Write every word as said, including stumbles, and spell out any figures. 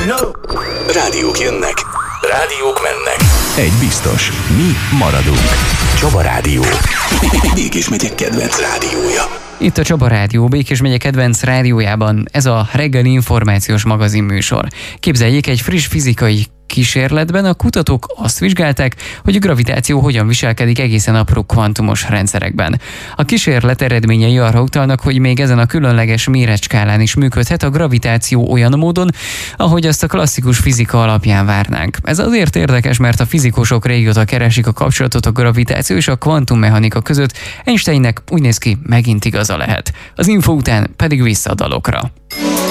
Rádiók jönnek, rádiók mennek. Egy biztos, mi maradunk. Csaba Rádió. Békés megyek kedvenc rádiója. Itt a Csaba Rádió, Békés megye kedvenc rádiójában ez a reggeli információs magazinműsor. Képzeljék, egy friss fizikai kísérletben a kutatók azt vizsgálták, hogy a gravitáció hogyan viselkedik egészen apró kvantumos rendszerekben. A kísérlet eredményei arra utalnak, hogy még ezen a különleges méretskálán is működhet a gravitáció olyan módon, ahogy azt a klasszikus fizika alapján várnánk. Ez azért érdekes, mert a fizikusok régóta keresik a kapcsolatot a gravitáció és a kvantummechanika között. Einsteinnek úgy néz ki, megint igaza lehet. Az info után pedig vissza a dalokra.